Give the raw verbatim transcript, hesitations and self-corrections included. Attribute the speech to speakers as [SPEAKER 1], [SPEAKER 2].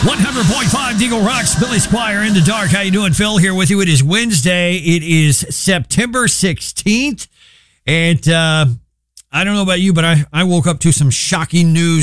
[SPEAKER 1] one hundred point five Deagle Rocks, Billy Squire in the dark. How you doing, Phil? Here with you. It is Wednesday. It is September sixteenth. And uh, I don't know about you, but I, I woke up to some shocking news